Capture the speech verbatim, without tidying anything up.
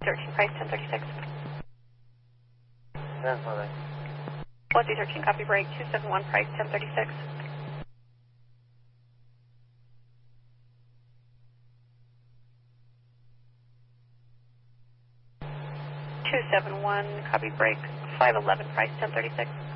thirteen, price ten thirty-six. That's fine. one three thirteen, copy break, two seven one, price ten thirty-six. two seven one, copy break, five eleven, price ten thirty-six.